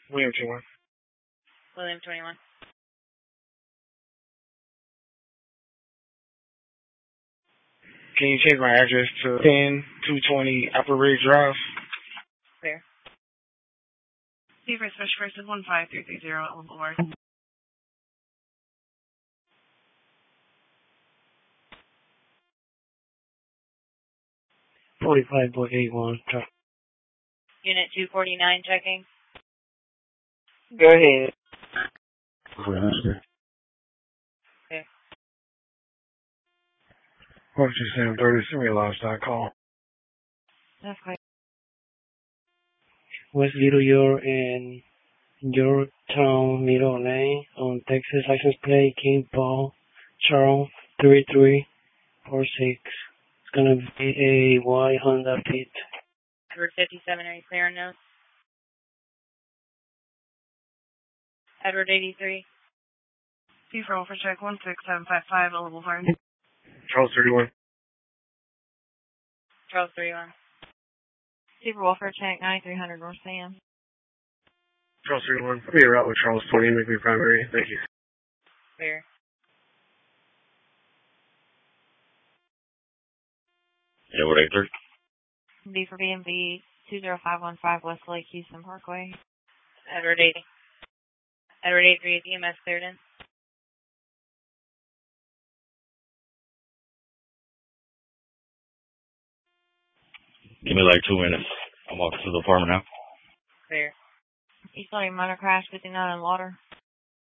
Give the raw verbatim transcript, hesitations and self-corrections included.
William twenty-one. William twenty-one. Can you change my address to ten two twenty Upper Ridge Drive? Clear. Seaford Special Forces one five three three zero at Boulevard. forty-five point eight one. Unit two forty-nine checking. Go ahead. Okay. What you saying? thirty three lost dot com. That's great. West Little York and Yorktown Middle Lane on Texas license plate King Paul Charles three three four six. It's gonna be a white Honda Fit. Edward fifty-seven, are you clear on notes? Edward eighty-three. Seaford Wolfer check one six seven five five at Boulevard. Charles thirty-one. Charles thirty-one. Seaford Wolfer check ninety-three hundred North Sam. Charles thirty-one. I'll be a route with Charles twenty. Make me primary. Thank you. Clear. Edward eighty-three. B for B and B two zero five one five West Lake Houston Parkway. Edward eighty. Edward eighty-three is E M S cleared in. Give me like two minutes. I'm off to the apartment now. Clear. East Lane Minor Crash fifty-nine in water.